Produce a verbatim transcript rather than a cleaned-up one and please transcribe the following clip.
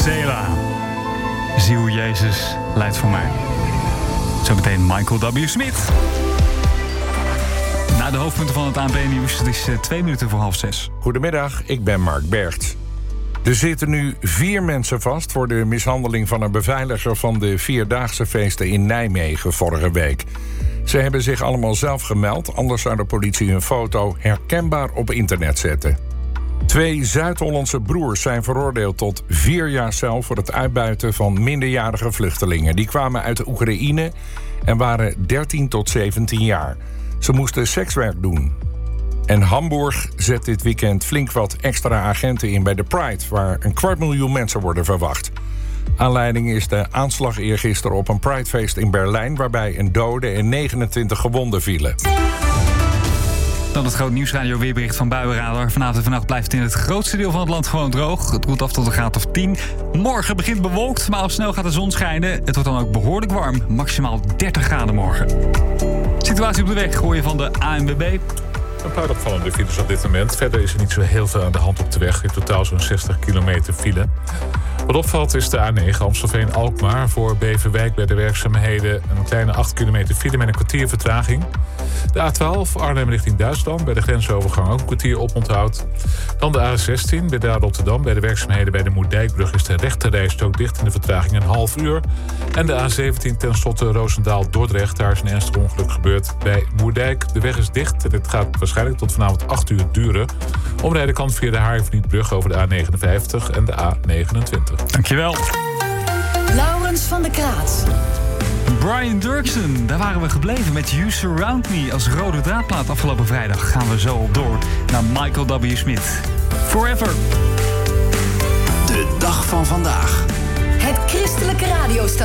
Sela. Zie hoe Jezus leidt voor mij. Zometeen Michael W. Smith. Na de hoofdpunten van het A N P-nieuws. Het is twee minuten voor half zes. Goedemiddag, ik ben Mark Bergt. Er zitten nu vier mensen vast voor de mishandeling van een beveiliger van de Vierdaagse feesten in Nijmegen vorige week. Ze hebben zich allemaal zelf gemeld, anders zou de politie hun foto herkenbaar op internet zetten. Twee Zuid-Hollandse broers zijn veroordeeld tot vier jaar cel voor het uitbuiten van minderjarige vluchtelingen. Die kwamen uit de Oekraïne en waren dertien tot zeventien jaar. Ze moesten sekswerk doen. En Hamburg zet dit weekend flink wat extra agenten in bij de Pride, waar een kwart miljoen mensen worden verwacht. Aanleiding is de aanslag eergisteren op een Pridefeest in Berlijn, waarbij een dode en negenentwintig gewonden vielen. Dan het groot nieuwsradio weerbericht van Buienradar. Vanavond en vannacht blijft het in het grootste deel van het land gewoon droog. Het koelt af tot een graad of tien. Morgen begint bewolkt, maar al snel gaat de zon schijnen. Het wordt dan ook behoorlijk warm. Maximaal dertig graden morgen. Situatie op de weg hoor je van de A N W B. Een paar opvallende files op dit moment. Verder is er niet zo heel veel aan de hand op de weg. In totaal zo'n zestig kilometer file. Wat opvalt is de A negen Amstelveen-Alkmaar. Voor Beverwijk bij de werkzaamheden een kleine acht kilometer file met een kwartier vertraging. De A twaalf Arnhem richting Duitsland. Bij de grensovergang ook een kwartier oponthoud. Dan de A zestien bij de Rotterdam. Bij de werkzaamheden bij de Moerdijkbrug is de rechterrijstrook dicht in de vertraging een half uur. En de A zeventien ten slotte Roosendaal-Dordrecht. Daar is een ernstig ongeluk gebeurd bij Moerdijk. De weg is dicht en dit gaat waarschijnlijk tot vanavond acht uur duren. Omrijden kan via de Haarvlietbrug over de A negenenvijftig en de A negenentwintig. Dankjewel. Laurens van der Kraat. Brian Dirksen, daar waren we gebleven met You Surround Me als rode draadplaat. Afgelopen vrijdag gaan we zo op door naar Michael W. Smith. Forever. De dag van vandaag. Het christelijke radiostation.